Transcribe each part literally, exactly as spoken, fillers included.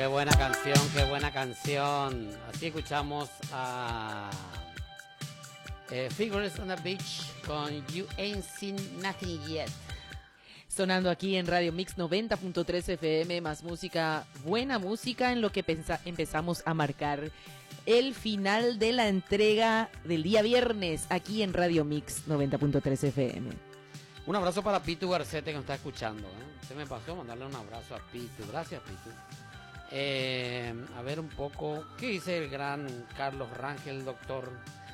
Qué buena canción, qué buena canción. Así escuchamos a eh, Figures on the Beach con You Ain't Seen Nothing Yet. Sonando aquí en Radio Mix noventa punto tres F M, más música, buena música, en lo que pensa- empezamos a marcar el final de la entrega del día viernes aquí en Radio Mix noventa punto tres F M. Un abrazo para Pitu Garcete que nos está escuchando, ¿eh? Se me pasó mandarle un abrazo a Pitu. Gracias, Pitu. Eh, a ver un poco, ¿qué dice el gran Carlos Rangel, doctor?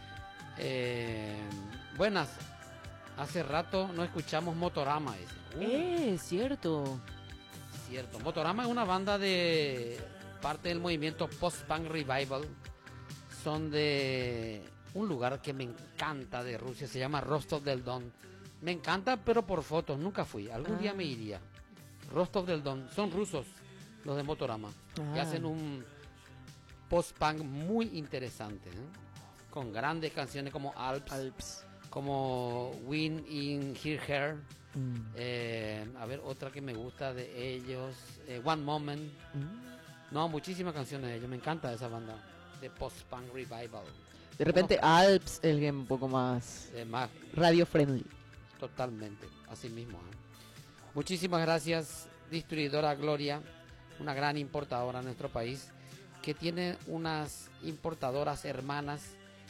Eh, buenas, hace rato no escuchamos Motorama, dice. Uh, Eh, cierto. Cierto, Motorama es una banda de parte del movimiento Post-Punk Revival. Son de un lugar que me encanta de Rusia, se llama Rostov del Don. Me encanta, pero por fotos, nunca fui. Algún Ah. día me iría. Rostov del Don, son rusos los de Motorama, que Ah. hacen un post-punk muy interesante, ¿eh? Con grandes canciones como Alps, Alps. como Wind in Her Hair. Mm. Eh, a ver, otra que me gusta de ellos, eh, One Moment. Mm. No, muchísimas canciones de ellos, me encanta esa banda de post-punk revival. De repente Bueno, Alps, el que un poco más eh, más, radio friendly. totalmente, así mismo. ¿eh? Muchísimas gracias, distribuidora Gloria, una gran importadora en nuestro país, que tiene unas importadoras hermanas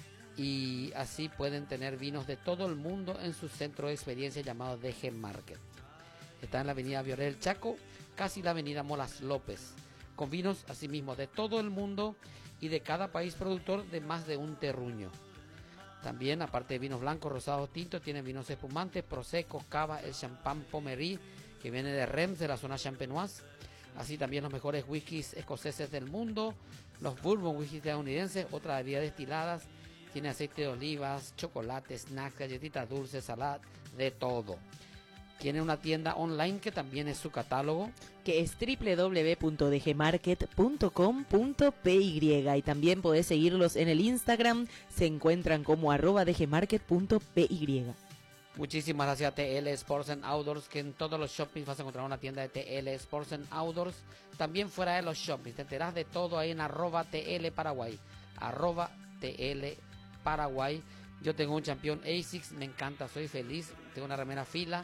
y así pueden tener vinos de todo el mundo en su centro de experiencia llamado D G Market. Está en la avenida Viorel Chaco, casi la avenida Molas López, con vinos asimismo de todo el mundo y de cada país productor de más de un terruño. También, aparte de vinos blancos, rosados, tintos, tienen vinos espumantes, prosecco, cava, el champán Pommery, que viene de Reims, de la zona champenoise. Así también los mejores whiskies escoceses del mundo, los bourbon whiskies estadounidenses, otras bebidas destiladas. Tiene aceite de olivas, chocolate, snacks, galletitas dulces, salad, de todo. Tiene una tienda online que también es su catálogo, que es doble u doble u doble u punto d g market punto com punto p y, y también podés seguirlos en el Instagram, se encuentran como arroba dgmarket punto p y. Muchísimas gracias a T L Sports and Outdoors, que en todos los shoppings vas a encontrar una tienda de T L Sports and Outdoors. También fuera de los shoppings, te enterás de todo ahí en arroba T L Paraguay, arroba T L Paraguay. Yo tengo un campeón ASICS, me encanta, soy feliz, tengo una remera fila,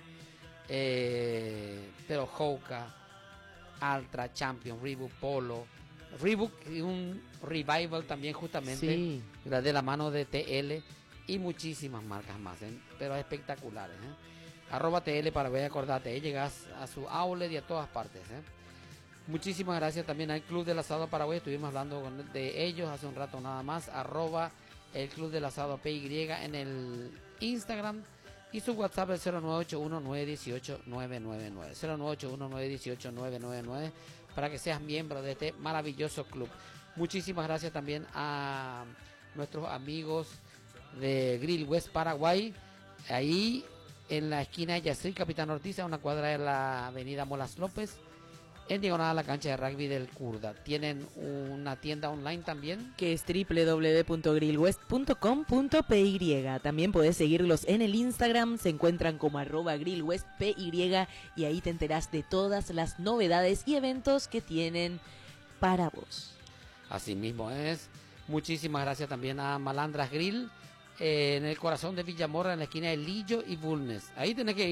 eh, pero Hoka, Ultra, Champion, Reebok, Polo, Reebok y un Revival también justamente, Sí. de la mano de T L y muchísimas marcas más, ¿eh? Pero espectaculares, ¿eh? Arroba T L para ver, acordate, ¿eh? Llegas a su outlet y a todas partes, ¿eh? Muchísimas gracias también al Club del Asado Paraguay, estuvimos hablando con, de ellos hace un rato nada más, arroba el Club del Asado P Y en el Instagram y su WhatsApp es cero nueve ocho uno nueve uno ocho nueve nueve nueve, cero nueve ocho uno nueve uno ocho nueve nueve nueve, para que seas miembro de este maravilloso club. Muchísimas gracias también a nuestros amigos de Grill West Paraguay, ahí en la esquina de Yacir, Capitán Ortiz, a una cuadra de la avenida Molas López, en diagonal a la cancha de rugby del Kurda. Tienen una tienda online también, que es doble u doble u doble u punto grill west punto com punto p y. También podés seguirlos en el Instagram, se encuentran como arroba grillwestpy y ahí te enterás de todas las novedades y eventos que tienen para vos. así mismo es. Muchísimas gracias también a Malandras Grill, eh, en el corazón de Villamorra, en la esquina de Lillo y Bulnes. Ahí tenés que